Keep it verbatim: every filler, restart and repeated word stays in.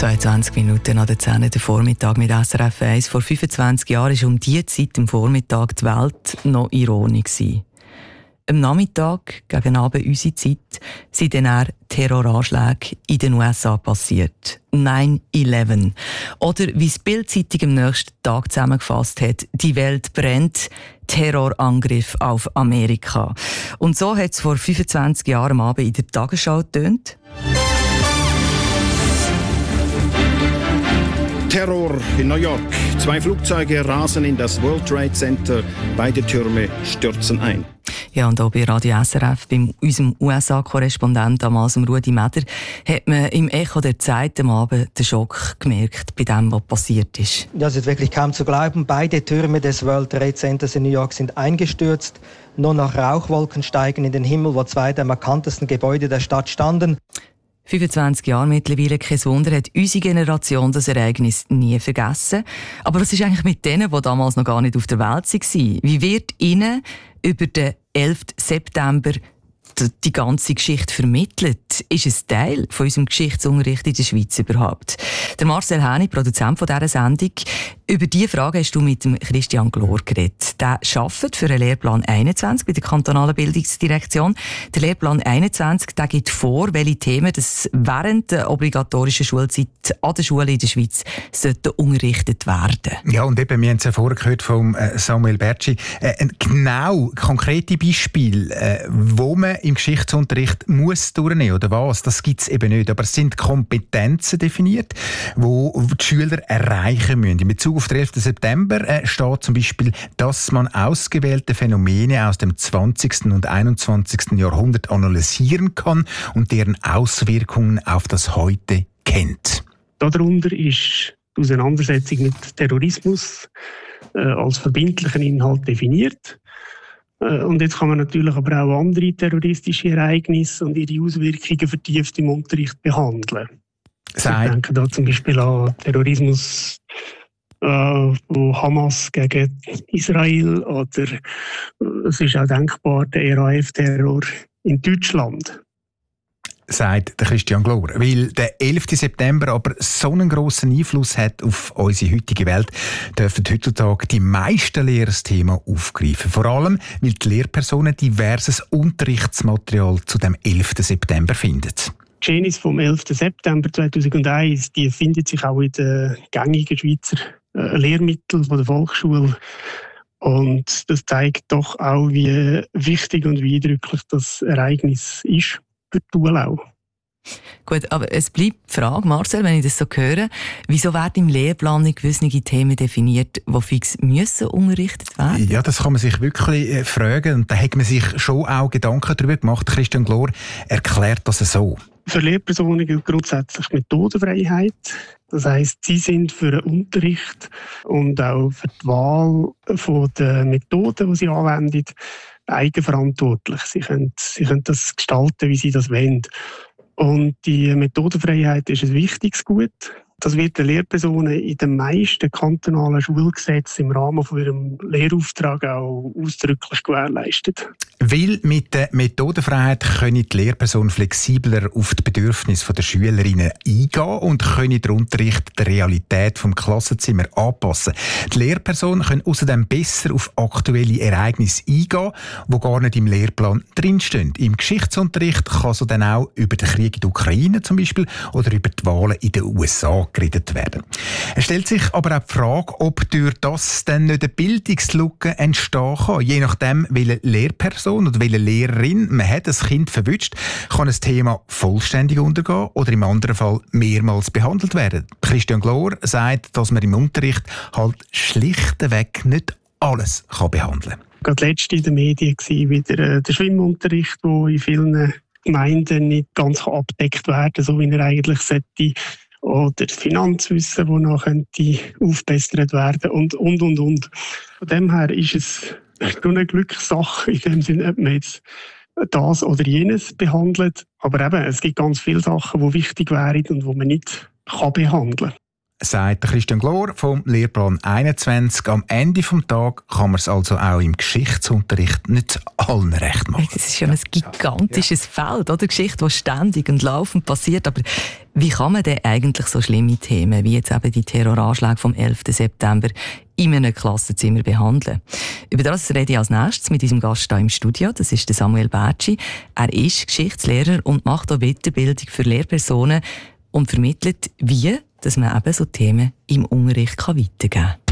zweiundzwanzig Minuten an der zehn der Vormittag mit S R F eins. Vor fünfundzwanzig Jahren war um diese Zeit am Vormittag die Welt noch in Ordnung. Am Nachmittag, gegen Abend unsere Zeit, sind dann eher Terroranschläge in den U S A passiert. neun elf. Oder wie es Bild-Zeitung am nächsten Tag zusammengefasst hat, die Welt brennt, Terrorangriff auf Amerika. Und so hat es vor fünfundzwanzig Jahren am Abend in der Tagesschau getönt. Terror in New York. Zwei Flugzeuge rasen in das World Trade Center. Beide Türme stürzen ein. Ja, und auch bei Radio S R F, bei unserem U S A-Korrespondent damals, Rudi Meder, hat man im Echo der Zeit am Abend den Schock gemerkt bei dem, was passiert ist. Ja, es ist wirklich kaum zu glauben. Beide Türme des World Trade Centers in New York sind eingestürzt. Nur noch Rauchwolken steigen in den Himmel, wo zwei der markantesten Gebäude der Stadt standen. fünfundzwanzig Jahre mittlerweile, kein Wunder, hat unsere Generation das Ereignis nie vergessen. Aber was ist eigentlich mit denen, die damals noch gar nicht auf der Welt waren? Wie wird ihnen über den elften September die ganze Geschichte vermittelt? Ist es Teil von unserem Geschichtsunterricht in der Schweiz überhaupt? Der Marcel Häni, Produzent von dieser Sendung, über diese Frage hast du mit dem Christian Glor geredet. Der arbeitet für den Lehrplan einundzwanzig bei der kantonalen Bildungsdirektion. Der Lehrplan einundzwanzig der gibt vor, welche Themen das während der obligatorischen Schulzeit an der Schule in der Schweiz sollten unterrichtet werden. Ja, und eben, wir haben es ja vorher gehört von Samuel Bertschi. Äh, genau, konkrete Beispiele, äh, wo man im Geschichtsunterricht muss durchnehmen oder was, das gibt es eben nicht. Aber es sind Kompetenzen definiert, die die Schüler erreichen müssen. In Bezug auf den elften September äh, steht zum Beispiel, dass man ausgewählte Phänomene aus dem zwanzigsten und einundzwanzigsten Jahrhundert analysieren kann und deren Auswirkungen auf das Heute kennt. Darunter ist die Auseinandersetzung mit Terrorismus äh, als verbindlichen Inhalt definiert. Und jetzt kann man natürlich aber auch andere terroristische Ereignisse und ihre Auswirkungen vertieft im Unterricht behandeln. Sei. Ich denke da zum Beispiel an Terrorismus, äh, wo Hamas gegen Israel, oder es ist auch denkbar der R A F-Terror in Deutschland. Sagt der Christian Glor. Weil der elften September aber so einen grossen Einfluss hat auf unsere heutige Welt, dürfen heutzutage die meisten Lehrer das Thema aufgreifen. Vor allem, weil die Lehrpersonen diverses Unterrichtsmaterial zu dem elften September finden. Die Genesis vom elften September zweitausendeins, die findet sich auch in den gängigen Schweizer äh, Lehrmitteln von der Volksschule. Und das zeigt doch auch, wie wichtig und wie eindrücklich das Ereignis ist. Gut, aber es bleibt die Frage, Marcel, wenn ich das so höre, wieso werden im Lehrplan nicht gewisse Themen definiert, die fix müssen unterrichtet werden? Ja, das kann man sich wirklich fragen, und da hat man sich schon auch Gedanken darüber gemacht. Christian Glor erklärt das so. Für Lehrpersonen gilt grundsätzlich Methodenfreiheit. Das heisst, sie sind für den Unterricht und auch für die Wahl der Methoden, die sie anwenden, eigenverantwortlich. Sie können, sie können das gestalten, wie sie das wollen. Und die Methodenfreiheit ist ein wichtiges Gut. Das wird den Lehrpersonen in den meisten kantonalen Schulgesetzen im Rahmen von ihrem Lehrauftrag auch ausdrücklich gewährleistet. Weil mit der Methodenfreiheit können die Lehrpersonen flexibler auf die Bedürfnisse der Schülerinnen eingehen und können den Unterricht der Realität des Klassenzimmers anpassen. Die Lehrpersonen können außerdem besser auf aktuelle Ereignisse eingehen, die gar nicht im Lehrplan drinstehen. Im Geschichtsunterricht kann so dann auch über den Krieg in der Ukraine zum Beispiel oder über die Wahlen in den U S A geredet werden. Es stellt sich aber auch die Frage, ob durch das dann nicht eine Bildungslücke entstehen kann. Je nachdem, welche Lehrperson oder welche Lehrerin man hat, das Kind verwünscht, kann ein Thema vollständig untergehen oder im anderen Fall mehrmals behandelt werden. Christian Glor sagt, dass man im Unterricht halt schlichtweg nicht alles kann behandeln kann. Gerade letzte in den Medien war wieder der Schwimmunterricht, der in vielen Gemeinden nicht ganz abgedeckt werden kann, so wie er eigentlich sollte. Oder das Finanzwissen, das noch aufgebessert werden und, und, und, und. Von dem her ist es eine Glückssache, in dem Sinne, ob man jetzt das oder jenes behandelt. Aber eben, es gibt ganz viele Sachen, die wichtig wären und die man nicht kann behandeln kann. sagt Christian Glor vom Lehrplan einundzwanzig. Am Ende des Tages kann man es also auch im Geschichtsunterricht nicht allen recht machen. Das ist ja ein gigantisches ja. Feld, oder? Geschichte, die ständig und laufend passiert. Aber wie kann man denn eigentlich so schlimme Themen wie jetzt eben die Terroranschläge vom elften September in einem Klassenzimmer behandeln? Über das rede ich als nächstes mit unserem Gast hier im Studio. Das ist der Samuel Bertschi. Er ist Geschichtslehrer und macht auch Weiterbildung für Lehrpersonen und vermittelt, wie dass man eben so Themen im Unterricht weitergeben kann.